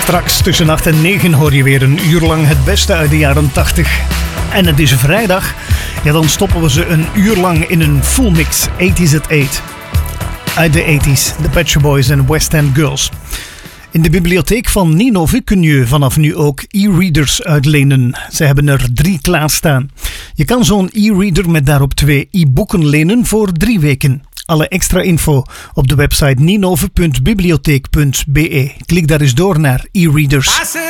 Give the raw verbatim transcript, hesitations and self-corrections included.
Straks tussen acht en negen hoor je weer een uur lang het beste uit de jaren tachtig. En het is vrijdag, ja dan stoppen we ze een uur lang in een full mix eighties at eight. Uit de eighties, de Pet Shop Boys en West End Girls. In de bibliotheek van Ninove kun je vanaf nu ook e-readers uitlenen. Ze hebben er drie klaarstaan. Je kan zo'n e-reader met daarop twee e-boeken lenen voor drie weken. Alle extra info op de website ninove punt bibliotheek punt be. Klik daar eens door naar e-readers.